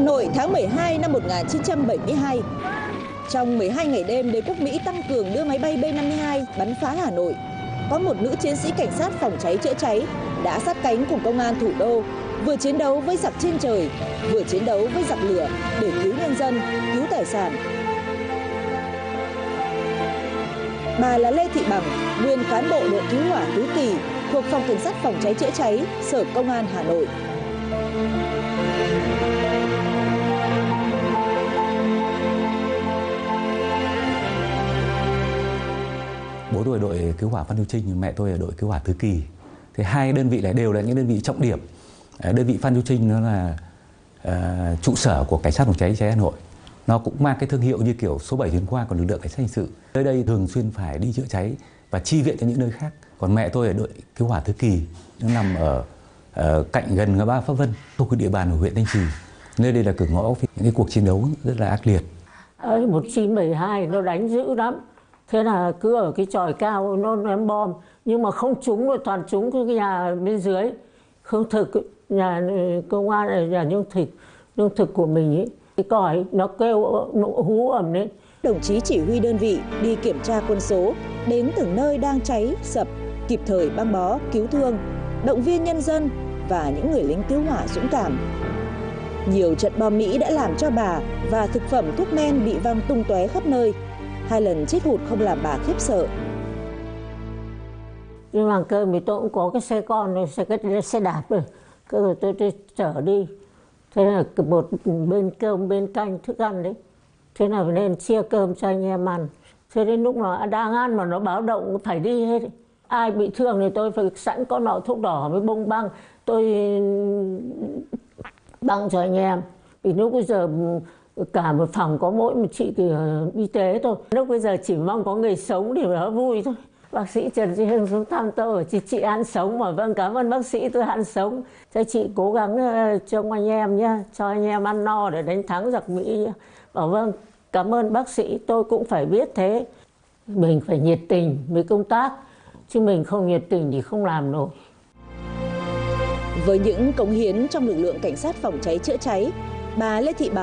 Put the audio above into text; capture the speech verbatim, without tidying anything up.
Nội tháng mười hai năm một nghìn chín trăm bảy mươi hai. Trong mười hai ngày đêm đế quốc Mỹ tăng cường đưa máy bay B năm mươi hai bắn phá Hà Nội, có một nữ chiến sĩ cảnh sát phòng cháy chữa cháy đã sát cánh cùng công an thủ đô, vừa chiến đấu với giặc trên trời, vừa chiến đấu với giặc lửa để cứu nhân dân, cứu tài sản. Bà là Lê Thị Bằng, nguyên cán bộ đội cứu hỏa Tứ Kỳ thuộc Phòng Cảnh sát phòng cháy chữa cháy, Sở Công an Hà Nội. Bố tôi ở đội cứu hỏa Phan Chu Trinh, mẹ tôi ở đội cứu hỏa Tứ Kỳ. Thì hai đơn vị này đều là những đơn vị trọng điểm. Đơn vị Phan Chu Trinh nó là uh, trụ sở của Cảnh sát phòng cháy cháy Hà Nội. Nó cũng mang cái thương hiệu như kiểu số bảy tuyến qua của lực lượng cảnh sát hình sự. Tới đây thường xuyên phải đi chữa cháy và chi viện cho những nơi khác. Còn mẹ tôi ở đội cứu hỏa Tứ Kỳ, nó nằm ở uh, cạnh gần ngã ba Pháp Vân, thuộc cái địa bàn của huyện Thanh Trì. Nơi đây là cửa ngõ những cái cuộc chiến đấu rất là ác liệt. Ở một nghìn chín trăm bảy mươi hai nó đánh dữ lắm. Thế là cứ ở cái chòi cao nó ném bom, nhưng mà không trúng rồi, toàn trúng cái nhà bên dưới. Không thực, nhà công an ở nhà nương thực, nương thực của mình ấy. Cái còi nó kêu nụ hú ầm lên. Đồng chí chỉ huy đơn vị đi kiểm tra quân số, đến từng nơi đang cháy, sập, kịp thời băng bó, cứu thương, động viên nhân dân và những người lính cứu hỏa dũng cảm. Nhiều trận bom Mỹ đã làm cho bà và thực phẩm thuốc men bị văng tung tóe khắp nơi. Hai lần chết hụt không làm bà khiếp sợ. Nhưng mà cơ thì tôi cũng có cái xe con rồi, xe, cái xe đạp rồi. Cơ rồi tôi, tôi chở đi. Thế là một bên cơm bên canh thức ăn đấy. Thế là nên chia cơm cho anh em ăn. Thế đến lúc mà đang ăn mà nó báo động phải đi hết. Ai bị thương thì tôi phải sẵn có nọ thuốc đỏ với bông băng. Tôi băng cho anh em. Vì lúc bây giờ cả một phòng có mỗi một chị thì y tế thôi. Lúc bây giờ chỉ mong có người sống thì nó vui thôi. Bác sĩ Trần Duy Hưng xuống thăm tôi, chị, chị ăn sống mà. Vâng, cảm ơn bác sĩ, tôi ăn sống. Thế chị cố gắng cho anh em nhé, cho anh em ăn no để đánh thắng giặc Mỹ nhé. Bảo vâng, cảm ơn bác sĩ, tôi cũng phải biết thế. Mình phải nhiệt tình với công tác, chứ mình không nhiệt tình thì không làm nổi. Với những cống hiến trong lực lượng cảnh sát phòng cháy chữa cháy, bà Lê Thị Bằng